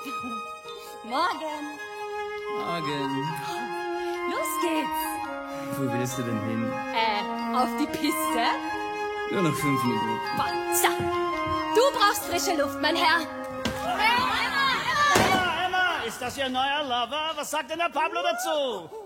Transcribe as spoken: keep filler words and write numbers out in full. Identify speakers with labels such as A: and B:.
A: Morgen.
B: Morgen.
A: Los geht's.
B: Wo willst du denn hin?
A: Äh, auf die Piste?
B: Nur noch fünf Minuten.
A: So. Du brauchst frische Luft, mein Herr.
C: Emma, Emma! Emma, Emma, ist das Ihr neuer Lover? Was sagt denn der Pablo dazu?